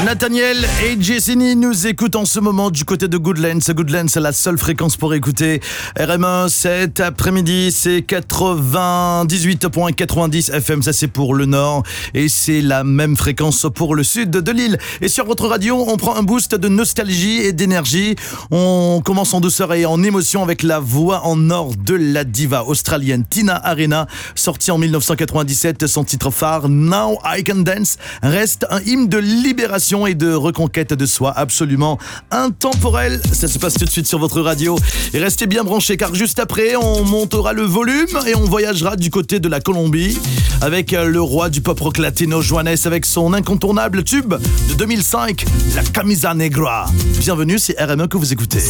Nathaniel et Jessini nous écoutent en ce moment du côté de Goodlands. Goodlands, c'est la seule fréquence pour écouter RM1 cet après-midi. C'est 98.90 FM, ça c'est pour le nord. Et c'est la même fréquence pour le sud de l'île. Et sur votre radio, on prend un boost de nostalgie et d'énergie. On commence en douceur et en émotion avec la voix en or de la diva australienne Tina Arena, sortie en 1997. Son titre phare, Now I Can Dance, reste un hymne de libération et de reconquête de soi absolument intemporel. Ça se passe tout de suite sur votre radio. Et restez bien branchés car juste après, on montera le volume et on voyagera du côté de la Colombie avec le roi du pop rock latino, Juanes, avec son incontournable tube de 2005, La Camisa Negra. Bienvenue, c'est RM1 que vous écoutez.